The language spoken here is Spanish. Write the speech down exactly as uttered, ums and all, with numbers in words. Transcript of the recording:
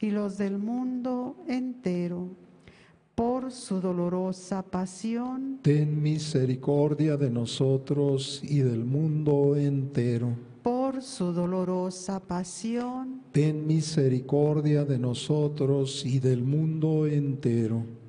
y los del mundo entero. Por su dolorosa pasión, ten misericordia de nosotros y del mundo entero. por su dolorosa pasión, Ten misericordia de nosotros y del mundo entero.